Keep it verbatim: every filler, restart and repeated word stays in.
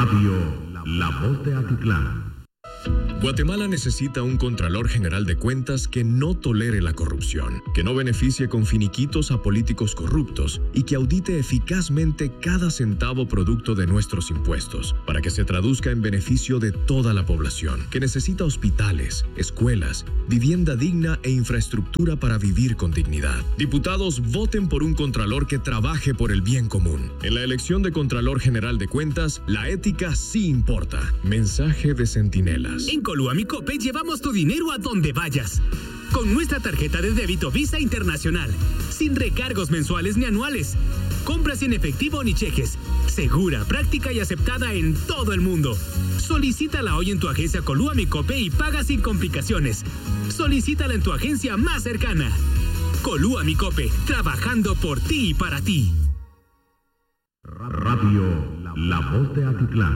Radio La Voz de Atitlán. Guatemala necesita un Contralor General de Cuentas que no tolere la corrupción, que no beneficie con finiquitos a políticos corruptos y que audite eficazmente cada centavo producto de nuestros impuestos, para que se traduzca en beneficio de toda la población, que necesita hospitales, escuelas, vivienda digna e infraestructura para vivir con dignidad. Diputados, voten por un Contralor que trabaje por el bien común. En la elección de Contralor General de Cuentas, la ética sí importa. Mensaje de Centinelas. En Colua Mi Cope llevamos tu dinero a donde vayas. Con nuestra tarjeta de débito Visa Internacional. Sin recargos mensuales ni anuales. Compras sin efectivo ni cheques. Segura, práctica y aceptada en todo el mundo. Solicítala hoy en tu agencia Colua Mi Cope y paga sin complicaciones. Solicítala en tu agencia más cercana. Colua Mi Cope, trabajando por ti y para ti. Radio La Voz de Atitlán.